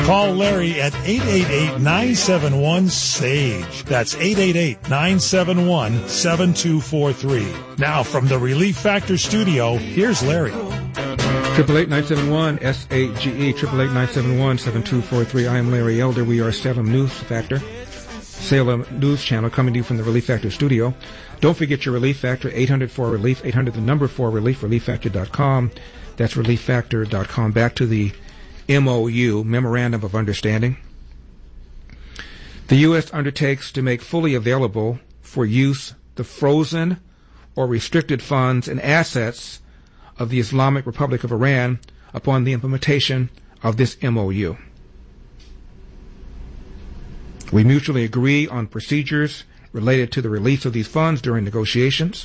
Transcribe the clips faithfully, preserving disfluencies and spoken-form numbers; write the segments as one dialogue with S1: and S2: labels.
S1: Call Larry at eight eight eight, nine seven one, S A G E. That's eight eight eight, nine seven one, seven two four three. Now from the Relief Factor studio, here's Larry.
S2: Triple eight nine seven one S A G E, triple eight nine seven one seven two four three. I am Larry Elder. We are Salem News Factor, Salem News Channel, coming to you from the Relief Factor studio. Don't forget your Relief Factor, eight hundred four relief, eight hundred the number four relief, relief factor dot com. That's relief factor dot com. Back to the M O U, Memorandum of Understanding. The U S undertakes to make fully available for use the frozen or restricted funds and assets of the Islamic Republic of Iran upon the implementation of this M O U. We mutually agree on procedures related to the release of these funds during negotiations.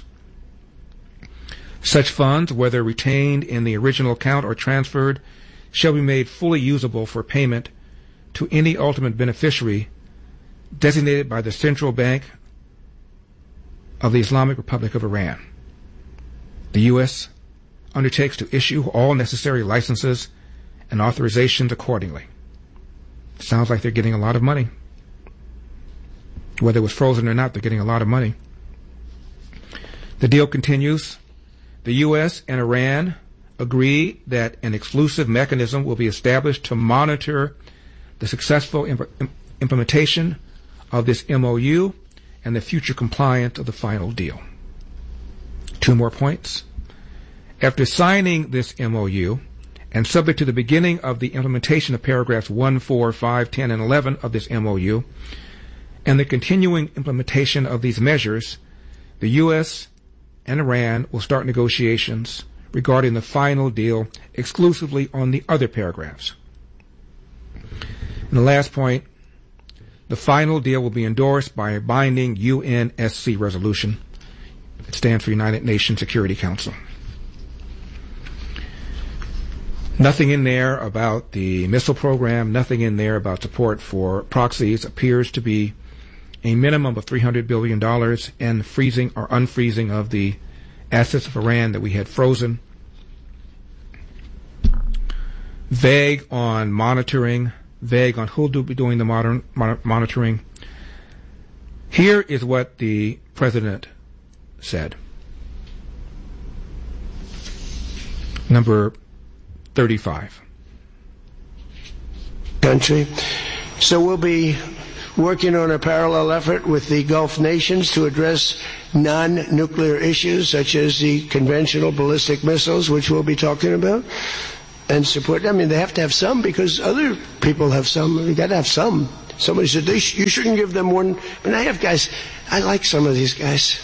S2: Such funds, whether retained in the original account or transferred, shall be made fully usable for payment to any ultimate beneficiary designated by the Central Bank of the Islamic Republic of Iran. The U S undertakes to issue all necessary licenses and authorizations accordingly. Sounds like they're getting a lot of money. Whether it was frozen or not, they're getting a lot of money. The deal continues. The U S and Iran agree that an exclusive mechanism will be established to monitor the successful imp- implementation of this M O U and the future compliance of the final deal. Two more points. After signing this M O U, and subject to the beginning of the implementation of paragraphs one, four, five, ten, and eleven of this M O U, and the continuing implementation of these measures, the U S and Iran will start negotiations regarding the final deal exclusively on the other paragraphs. And the last point, the final deal will be endorsed by a binding U N S C resolution. It stands for United Nations Security Council. Nothing in there about the missile program, nothing in there about support for proxies. Appears to be a minimum of three hundred billion dollars and freezing or unfreezing of the assets of Iran that we had frozen. Vague on monitoring, vague on who will be doing the modern, mon- monitoring. Here is what the president said. Number thirty-five.
S3: Country. So we'll be working on a parallel effort with the Gulf nations to address non-nuclear issues such as the conventional ballistic missiles, which we'll be talking about, and support. I mean, they have to have some because other people have some. They got to have some. Somebody said they sh- you shouldn't give them one. I mean, I have guys. I like some of these guys,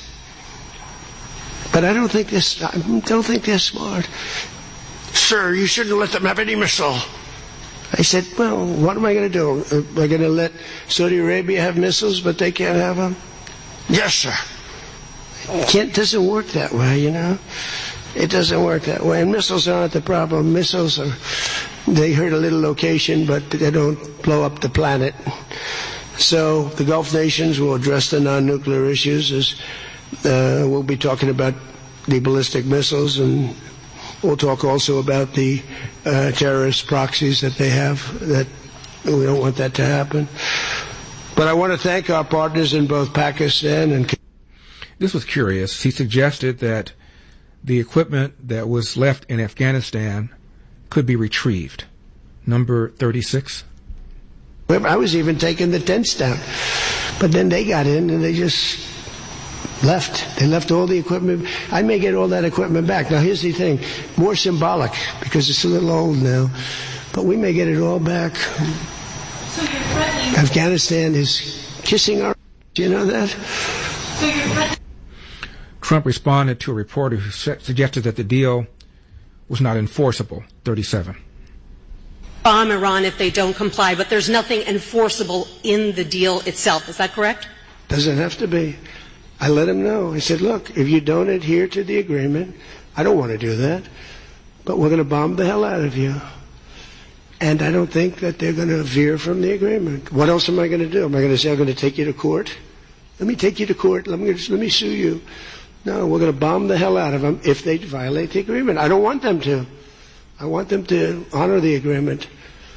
S3: but I don't think this. I don't think they're smart. Sir, you shouldn't let them have any missile. I said, well, what am I going to do? Am I going to let Saudi Arabia have missiles, but they can't have them? Yes, sir. It can't, doesn't work that way, you know. It doesn't work that way. And missiles aren't the problem. Missiles are, they hurt a little location, but they don't blow up the planet. So the Gulf nations will address the non-nuclear issues. As uh, we'll be talking about the ballistic missiles, and we'll talk also about the uh, terrorist proxies that they have. That we don't want that to happen. But I want to thank our partners in both Pakistan and.
S2: This was curious. He suggested that the equipment that was left in Afghanistan could be retrieved. Number thirty-six.
S3: I was even taking the tents down. But then they got in and they just left. They left all the equipment. I may get all that equipment back. Now, here's the thing. More symbolic, because it's a little old now. But we may get it all back.
S4: So you're threatening...
S3: Afghanistan is kissing our... Do you know that?
S4: So you're threatening...
S2: Trump responded to a reporter who su- suggested that the deal was not enforceable. thirty-seven.
S5: Bomb Iran if they don't comply, but there's nothing enforceable in the deal itself. Is that correct?
S3: Doesn't have to be. I let him know. I said, look, if you don't adhere to the agreement, I don't want to do that, but we're going to bomb the hell out of you. And I don't think that they're going to veer from the agreement. What else am I going to do? Am I going to say I'm going to take you to court? Let me take you to court. Let me, let me sue you. No, we're going to bomb the hell out of them if they violate the agreement. I don't want them to. I want them to honor the agreement.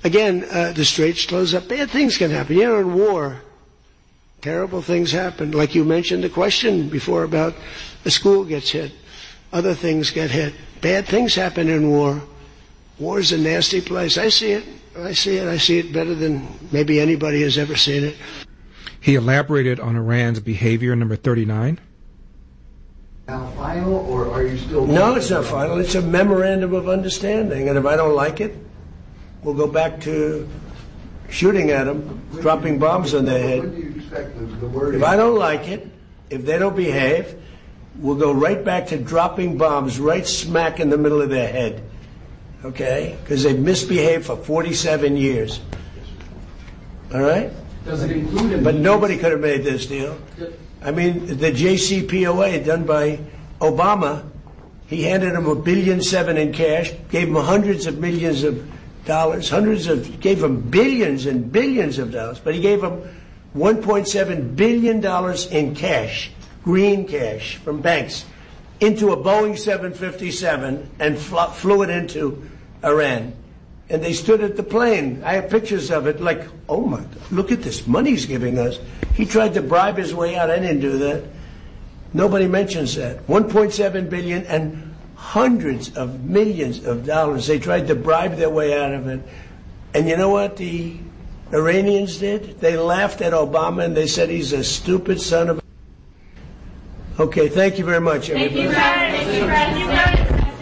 S3: again, uh, the straits close up. Bad things can happen. You know, in war, terrible things happen. Like you mentioned the question before about a school gets hit. Other things get hit. Bad things happen in war. War is a nasty place. I see it. I see it. I see it better than maybe anybody has ever seen it.
S2: He elaborated on Iran's behavior, number thirty-nine.
S6: Now final, or are you still...
S3: No, it's not final. It's a memorandum of understanding. And if I don't like it, we'll go back to shooting at them, dropping bombs on their head.
S6: When do you expect the, the word...
S3: If I don't like it, if they don't behave, we'll go right back to dropping bombs right smack in the middle of their head. Okay? Because they've misbehaved for forty-seven years. All right?
S6: Does it include...
S3: But nobody could have made this deal. I mean, the J C P O A done by Obama, he handed him a billion seven in cash, gave him hundreds of millions of dollars, hundreds of, gave him billions and billions of dollars, but he gave him one point seven billion dollars in cash, green cash from banks, into a Boeing seven fifty-seven and fl- flew it into Iran. And they stood at the plane. I have pictures of it, like, oh my, look at this money he's giving us. He tried to bribe his way out. I didn't do that. Nobody mentions that. one point seven billion dollars and hundreds of millions of dollars. They tried to bribe their way out of it. And you know what the Iranians did? They laughed at Obama and they said he's a stupid son of a... Okay, thank you very much, everybody.
S4: Thank you, Brad. Thank you, Brad.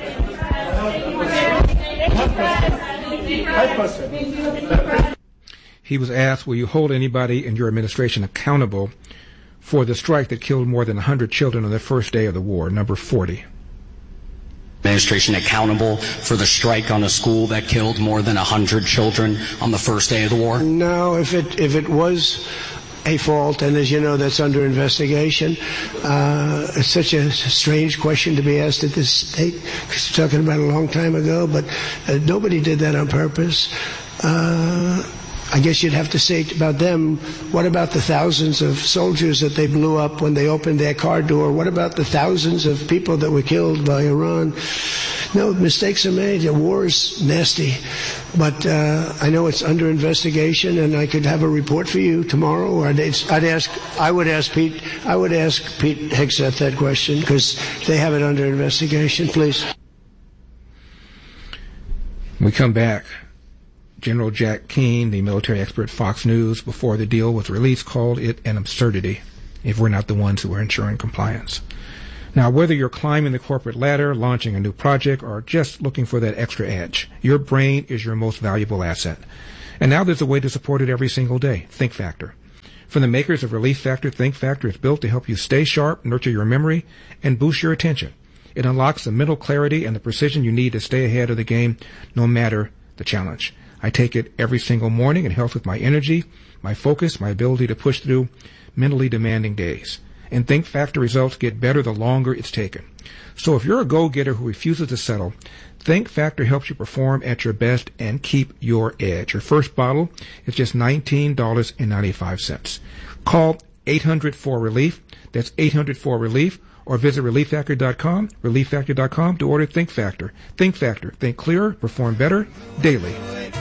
S2: He was asked, will you hold anybody in your administration accountable for the strike that killed more than one hundred children on the first day of the war? Number forty.
S7: Administration accountable for the strike on a school that killed more than one hundred children on the first day of the war?
S3: No, if it if it was a fault, and as you know, that's under investigation. Uh, it's such a strange question to be asked at this state, because you're talking about a long time ago, but uh, nobody did that on purpose. Uh, I guess you'd have to say about them, what about the thousands of soldiers that they blew up when they opened their car door? What about the thousands of people that were killed by Iran? No, mistakes are made. The war is nasty. But uh, I know it's under investigation, and I could have a report for you tomorrow. Or I'd, I'd ask, I would ask Pete, I would ask Pete Hegseth that question, because they have it under investigation. Please.
S2: We come back. General Jack Keane, the military expert at Fox News, before the deal was released, called it an absurdity if we're not the ones who are ensuring compliance. Now, whether you're climbing the corporate ladder, launching a new project, or just looking for that extra edge, your brain is your most valuable asset. And now there's a way to support it every single day, Think Factor. From the makers of Relief Factor, Think Factor is built to help you stay sharp, nurture your memory, and boost your attention. It unlocks the mental clarity and the precision you need to stay ahead of the game, no matter the challenge. I take it every single morning. It helps with my energy, my focus, my ability to push through mentally demanding days. And Think Factor results get better the longer it's taken. So if you're a go-getter who refuses to settle, Think Factor helps you perform at your best and keep your edge. Your first bottle is just nineteen dollars and ninety-five cents. Call eight hundred four relief. That's eight hundred four relief. Or visit relief factor dot com, relief factor dot com to order Think Factor. Think Factor. Think clearer, perform better, daily.